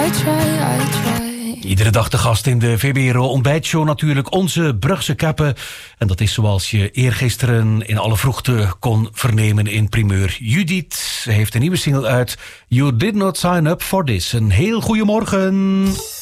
Iedere dag de gast in de VPRO ontbijtshow natuurlijk, onze Brugse Keppe. En dat is zoals je eergisteren in alle vroegte kon vernemen in primeur. Judith, ze heeft een nieuwe single uit. You Did Not Sign Up For This. Een heel goeiemorgen.